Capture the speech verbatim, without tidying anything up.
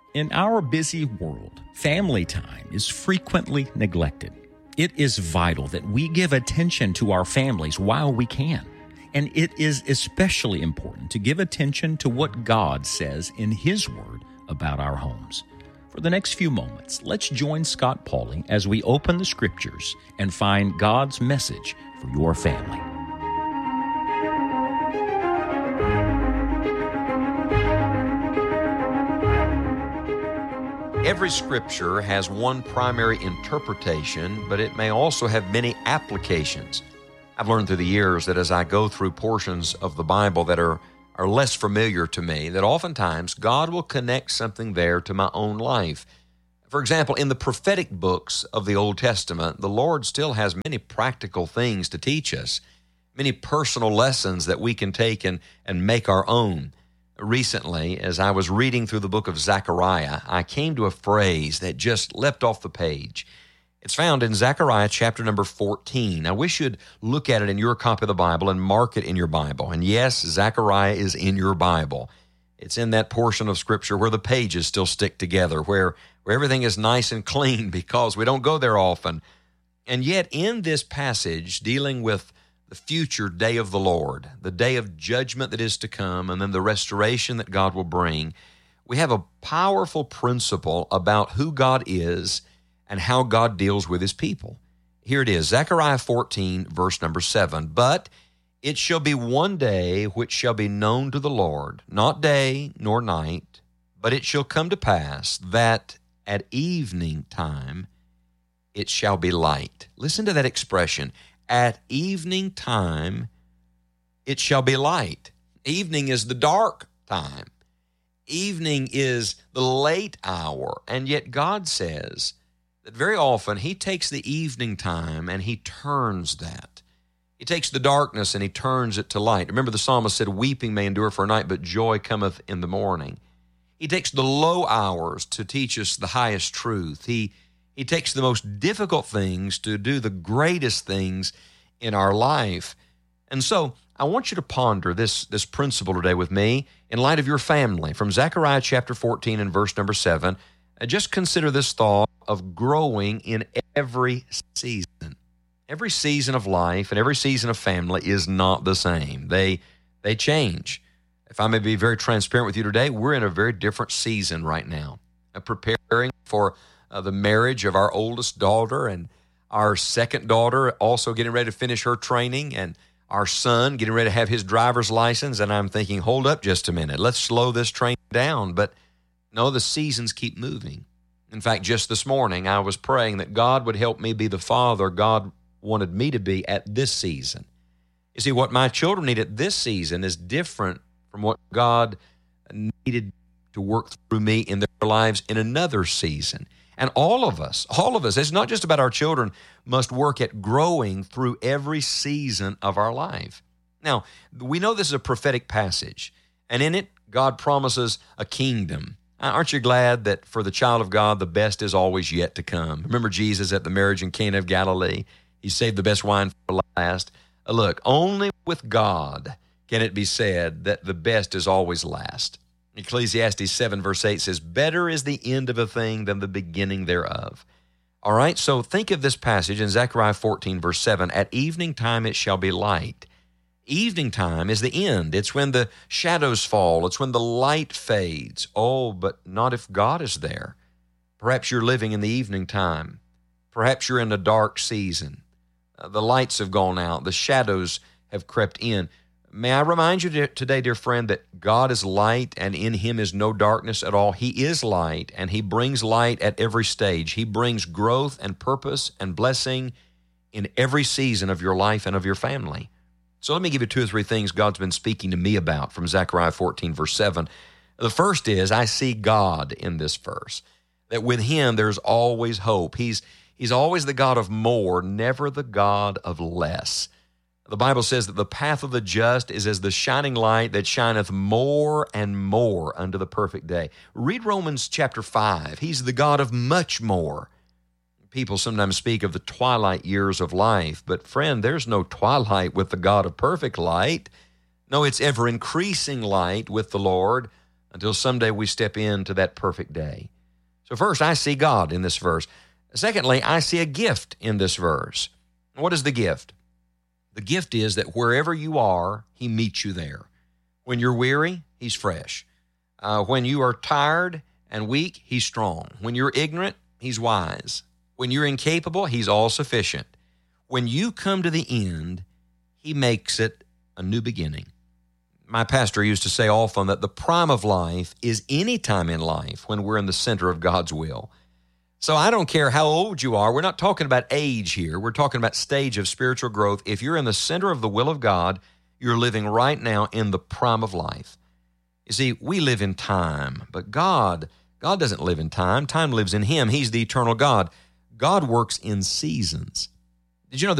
In our busy world, family time is frequently neglected. It is vital that we give attention to our families while we can. And it is especially important to give attention to what God says in His Word about our homes. For the next few moments, let's join Scott Pauley as we open the Scriptures and find God's message for your family. Every Scripture has one primary interpretation, but it may also have many applications. I've learned through the years that as I go through portions of the Bible that are, are less familiar to me, that oftentimes God will connect something there to my own life. For example, in the prophetic books of the Old Testament, the Lord still has many practical things to teach us, many personal lessons that we can take and, and make our own. Recently, as I was reading through the book of Zechariah, I came to a phrase that just leapt off the page. It's found in Zechariah chapter number fourteen. I wish you'd look at it in your copy of the Bible and mark it in your Bible. And yes, Zechariah is in your Bible. It's in that portion of Scripture where the pages still stick together, where, where everything is nice and clean because we don't go there often. And yet in this passage dealing with the future day of the Lord, the day of judgment that is to come, and then the restoration that God will bring, we have a powerful principle about who God is and how God deals with His people. Here it is, Zechariah fourteen, verse number seven. But it shall be one day which shall be known to the Lord, not day nor night, but it shall come to pass that at evening time it shall be light. Listen to that expression. At evening time it shall be light. Evening is the dark time. Evening is the late hour. And yet God says that very often He takes the evening time and He turns that. He takes the darkness and He turns it to light. Remember the psalmist said, weeping may endure for a night, but joy cometh in the morning. He takes the low hours to teach us the highest truth. He, he takes the most difficult things to do the greatest things in our life. And so I want you to ponder this, this principle today with me in light of your family. From Zechariah chapter fourteen and verse number seven, uh, just consider this thought of growing in every season. Every season of life and every season of family is not the same. They, they change. If I may be very transparent with you today, we're in a very different season right now, uh, preparing for uh, the marriage of our oldest daughter, and our second daughter also getting ready to finish her training, and our son getting ready to have his driver's license. And I'm thinking, hold up just a minute. Let's slow this train down. But no, the seasons keep moving. In fact, just this morning, I was praying that God would help me be the father God wanted me to be at this season. You see, what my children need at this season is different from what God needed to work through me in their lives in another season. And all of us, all of us, it's not just about our children, must work at growing through every season of our life. Now, we know this is a prophetic passage, and in it, God promises a kingdom. Aren't you glad that for the child of God, the best is always yet to come? Remember Jesus at the marriage in Cana of Galilee? He saved the best wine for last. Look, only with God can it be said that the best is always last. Ecclesiastes seven verse eight says, better is the end of a thing than the beginning thereof. All right, so think of this passage in Zechariah fourteen verse seven. At evening time it shall be light. Evening time is the end. It's when the shadows fall. It's when the light fades. Oh, but not if God is there. Perhaps you're living in the evening time. Perhaps you're in a dark season. Uh, the lights have gone out. The shadows have crept in. May I remind you today, dear friend, that God is light and in Him is no darkness at all. He is light and He brings light at every stage. He brings growth and purpose and blessing in every season of your life and of your family. So let me give you two or three things God's been speaking to me about from Zechariah fourteen, verse seven. The first is, I see God in this verse, that with Him there's always hope. He's, he's always the God of more, never the God of less. The Bible says that the path of the just is as the shining light that shineth more and more unto the perfect day. Read Romans chapter five. He's the God of much more. People sometimes speak of the twilight years of life, but friend, there's no twilight with the God of perfect light. No, it's ever-increasing light with the Lord. until someday we step into that perfect day. So first, I see God in this verse. Secondly, I see a gift in this verse. What is the gift? The gift is that wherever you are, he meets you there. When you're weary, he's fresh. Uh, when you are tired and weak, he's strong. When you're ignorant, he's wise. When you're incapable, he's all-sufficient. When you come to the end, he makes it a new beginning. My pastor used to say often that the prime of life is any time in life when we're in the center of God's will. So I don't care how old you are. We're not talking about age here. We're talking about stage of spiritual growth. If you're in the center of the will of God, you're living right now in the prime of life. You see, we live in time, but God, God doesn't live in time. Time lives in him. He's the eternal God. God works in seasons. Did you know